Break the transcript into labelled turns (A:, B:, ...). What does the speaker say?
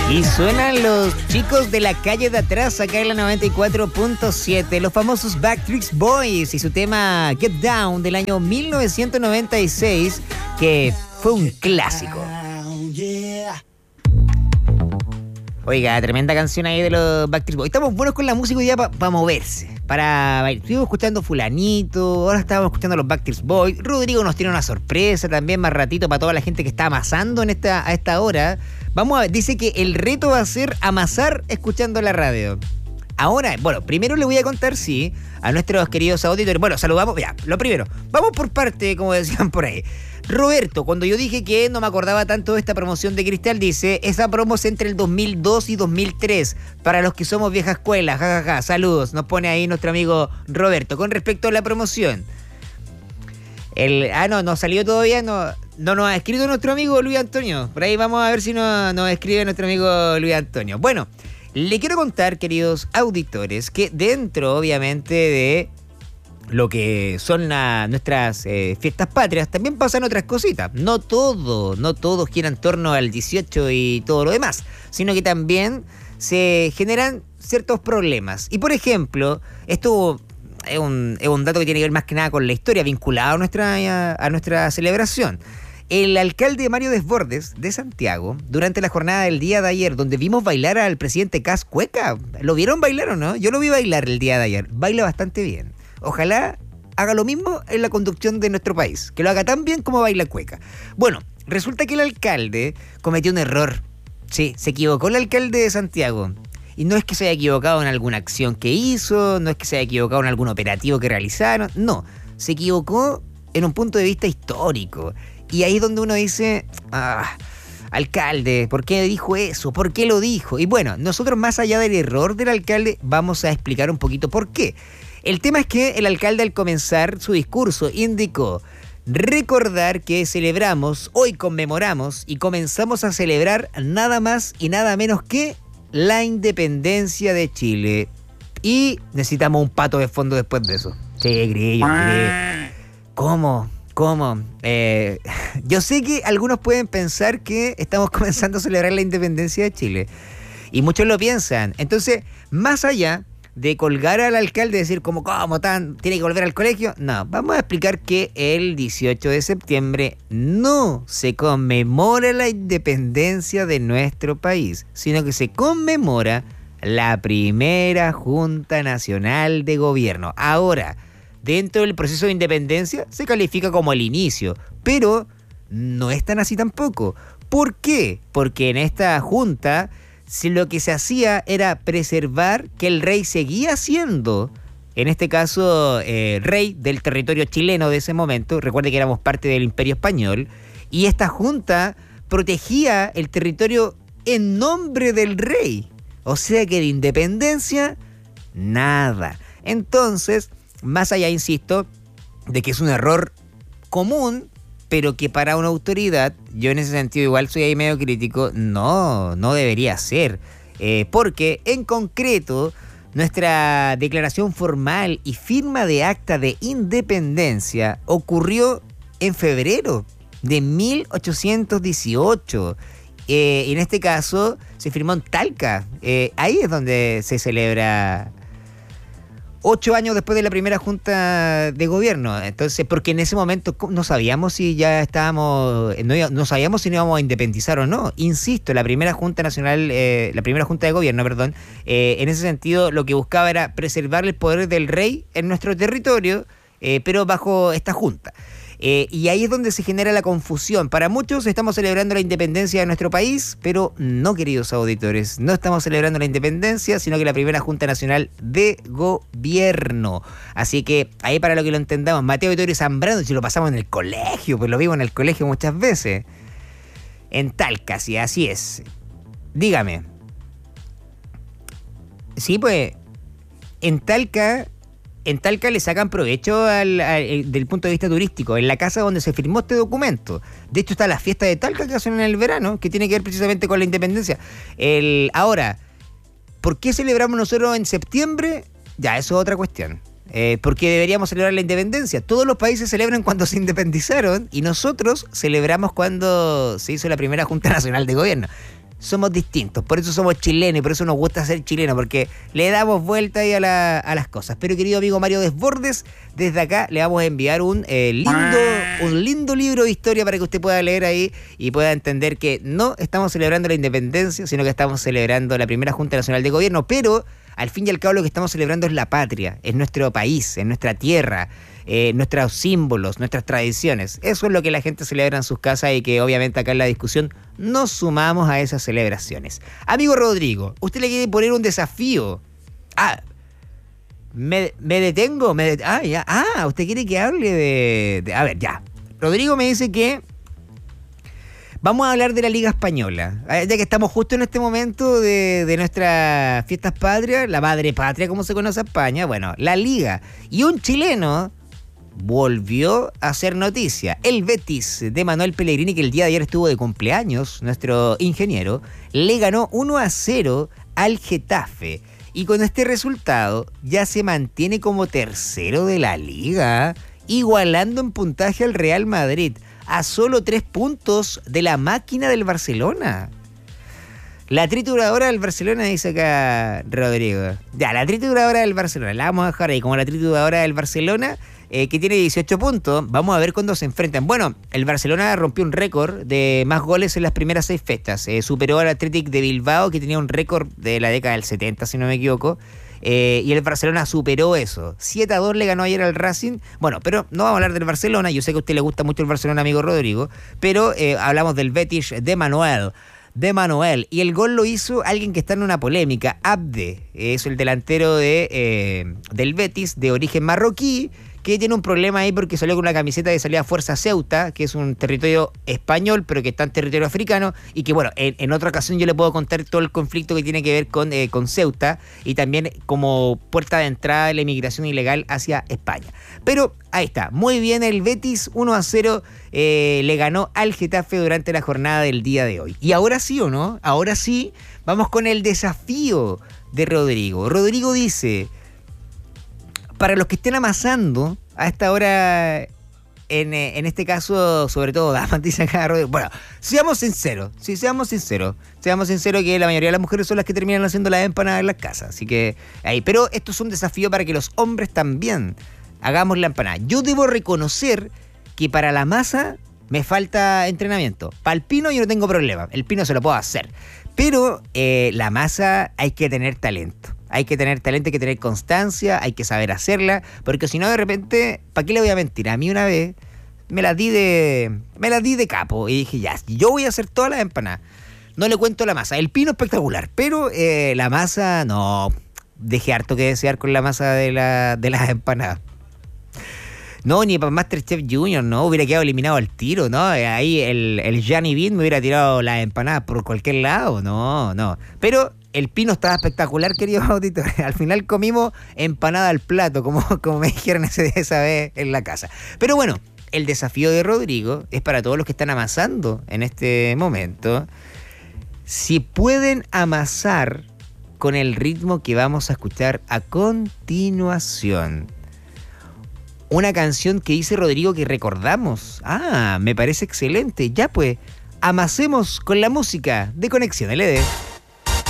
A: Y suenan los chicos de la calle de atrás acá en la 94.7, los famosos Backstreet Boys y su tema Get Down del año 1996, que fue un clásico. Oiga, tremenda canción ahí de los Backstreet Boys. Estamos buenos con la música hoy día para moverse, para estuvimos escuchando fulanito, ahora estábamos escuchando a los Backstreet Boys. Rodrigo nos tiene una sorpresa también más ratito para toda la gente que está amasando a esta hora. Vamos a ver, dice que el reto va a ser amasar escuchando la radio. Ahora, bueno, primero le voy a contar, sí, a nuestros queridos auditores. Bueno, saludamos, ya, lo primero, vamos por parte, como decían por ahí. Roberto, cuando yo dije que no me acordaba tanto de esta promoción de Cristal, dice, esa promo es entre el 2002 y 2003, para los que somos vieja escuela, jajaja, saludos, nos pone ahí nuestro amigo Roberto. Con respecto a la promoción, no salió todavía, no nos ha escrito nuestro amigo Luis Antonio. Por ahí vamos a ver si nos escribe nuestro amigo Luis Antonio. Bueno, le quiero contar, queridos auditores, que dentro, obviamente, de lo que son nuestras fiestas patrias, también pasan otras cositas. No todo gira en torno al 18 y todo lo demás, sino que también se generan ciertos problemas. Y, por ejemplo, esto es un dato que tiene que ver más que nada con la historia, vinculado a nuestra celebración. El alcalde Mario Desbordes de Santiago, durante la jornada del día de ayer, donde vimos bailar al presidente Kast cueca, ¿lo vieron bailar o no? Yo lo vi bailar el día de ayer, baila bastante bien. Ojalá haga lo mismo en la conducción de nuestro país, que lo haga tan bien como baila cueca. Bueno, resulta que el alcalde cometió un error. Sí, se equivocó el alcalde de Santiago. Y no es que se haya equivocado en alguna acción que hizo, no es que se haya equivocado en algún operativo que realizaron, no, se equivocó en un punto de vista histórico. Y ahí es donde uno dice, alcalde, ¿por qué dijo eso? ¿Por qué lo dijo? Y bueno, nosotros más allá del error del alcalde, vamos a explicar un poquito por qué. El tema es que el alcalde al comenzar su discurso indicó recordar que celebramos, hoy conmemoramos y comenzamos a celebrar nada más y nada menos que la independencia de Chile. Y necesitamos un pato de fondo después de eso. Sí, grillo. ¿Cómo? Yo sé que algunos pueden pensar que estamos comenzando a celebrar la independencia de Chile. Y muchos lo piensan. Entonces, más allá de colgar al alcalde y decir ¿cómo tiene que volver al colegio? No, vamos a explicar que el 18 de septiembre no se conmemora la independencia de nuestro país, sino que se conmemora la primera Junta Nacional de Gobierno. Ahora, dentro del proceso de independencia se califica como el inicio, pero no es tan así tampoco. ¿Por qué? Porque en esta junta lo que se hacía era preservar que el rey seguía siendo, en este caso, rey del territorio chileno de ese momento. Recuerde que éramos parte del Imperio Español, y esta junta protegía el territorio en nombre del rey. O sea que de independencia, nada. Entonces, más allá, insisto, de que es un error común, pero que para una autoridad, yo en ese sentido igual soy ahí medio crítico, no debería ser. Porque en concreto, nuestra declaración formal y firma de acta de independencia ocurrió en febrero de 1818. Y en este caso se firmó en Talca. Ahí es donde se celebra 8 años después de la primera junta de gobierno. Entonces, porque en ese momento no sabíamos si ya estábamos, no sabíamos si nos íbamos a independizar o no. Insisto, la primera junta nacional, la primera junta de gobierno, en ese sentido lo que buscaba era preservar el poder del rey en nuestro territorio, pero bajo esta junta. Y ahí es donde se genera la confusión. Para muchos estamos celebrando la independencia de nuestro país, pero no, queridos auditores, no estamos celebrando la independencia, sino que la primera Junta Nacional de Gobierno. Así que ahí, para lo que lo entendamos, Mateo Vittorio Zambrano, si lo pasamos en el colegio, pues lo vimos en el colegio muchas veces. En Talca, sí, así es. Dígame. Sí, pues, en Talca le sacan provecho del punto de vista turístico, en la casa donde se firmó este documento. De hecho, está la fiesta de Talca que hacen en el verano, que tiene que ver precisamente con la independencia. Ahora, ¿por qué celebramos nosotros en septiembre? Ya, eso es otra cuestión. ¿Por qué deberíamos celebrar la independencia? Todos los países celebran cuando se independizaron y nosotros celebramos cuando se hizo la primera Junta Nacional de Gobierno. somos distintos, por eso somos chilenos y por eso nos gusta ser chilenos, porque le damos vuelta ahí a las cosas. Pero querido amigo Mario Desbordes, desde acá le vamos a enviar un lindo libro de historia para que usted pueda leer ahí y pueda entender que no estamos celebrando la independencia, sino que estamos celebrando la primera Junta Nacional de Gobierno, pero al fin y al cabo lo que estamos celebrando es la patria, es nuestro país, es nuestra tierra, nuestros símbolos, nuestras tradiciones. Eso es lo que la gente celebra en sus casas y que obviamente acá en la discusión nos sumamos a esas celebraciones. Amigo Rodrigo, usted le quiere poner un desafío. Me detengo. Usted quiere que hable de... A ver, ya. Rodrigo me dice que vamos a hablar de la Liga Española, ya que estamos justo en este momento de nuestras fiestas patrias, la madre patria como se conoce en España, bueno, la Liga. Y un chileno volvió a hacer noticia. El Betis de Manuel Pellegrini, que el día de ayer estuvo de cumpleaños, nuestro ingeniero, le ganó 1-0 al Getafe. Y con este resultado ya se mantiene como tercero de la Liga, igualando en puntaje al Real Madrid, a solo 3 puntos de la máquina del Barcelona. La trituradora del Barcelona, dice acá Rodrigo. Ya, la trituradora del Barcelona, la vamos a dejar ahí como la trituradora del Barcelona, que tiene 18 puntos. Vamos a ver cuándo se enfrentan. Bueno, el Barcelona rompió un récord de más goles en las primeras 6 fechas. Superó al Athletic de Bilbao, que tenía un récord de la década del 70, si no me equivoco. Y el Barcelona superó eso. 7-2 le ganó ayer al Racing. Bueno, pero no vamos a hablar del Barcelona. Yo sé que a usted le gusta mucho el Barcelona, amigo Rodrigo. Pero hablamos del Betis de Manuel. Y el gol lo hizo alguien que está en una polémica. Abde, es el delantero del Betis, de origen marroquí, que tiene un problema ahí porque salió con una camiseta de salida Fuerza Ceuta, que es un territorio español, pero que está en territorio africano, y que bueno, en otra ocasión yo le puedo contar todo el conflicto que tiene que ver con Ceuta, y también como puerta de entrada de la inmigración ilegal hacia España. Pero ahí está, muy bien el Betis, 1-0 le ganó al Getafe durante la jornada del día de hoy. Y ahora sí, ¿o no? Ahora sí, vamos con el desafío de Rodrigo. Rodrigo dice: para los que estén amasando a esta hora, en este caso, sobre todo damas, dice acá Rodrigo. Bueno, seamos sinceros que la mayoría de las mujeres son las que terminan haciendo las empanadas en las casas. Así que ahí, pero esto es un desafío para que los hombres también hagamos la empanada. Yo debo reconocer que para la masa me falta entrenamiento. Para el pino yo no tengo problema, el pino se lo puedo hacer. Pero la masa hay que tener talento. Hay que tener talento, hay que tener constancia, hay que saber hacerla, porque si no de repente, ¿para qué le voy a mentir? A mí una vez me las di de capo y dije, ya, yo voy a hacer todas las empanadas. No le cuento la masa, el pino espectacular, pero la masa, no, dejé harto que desear con la masa de las empanadas. No, ni para MasterChef Junior, no, hubiera quedado eliminado al tiro, ¿no? Ahí el Gianni Bean me hubiera tirado las empanadas por cualquier lado, no. Pero el pino estaba espectacular, queridos auditores. Al final comimos empanada al plato, como me dijeron esa vez en la casa. Pero bueno, el desafío de Rodrigo es para todos los que están amasando en este momento. Si pueden amasar con el ritmo que vamos a escuchar a continuación. Una canción que dice Rodrigo que recordamos. Me parece excelente. Ya pues, amasemos con la música de Conexión LD.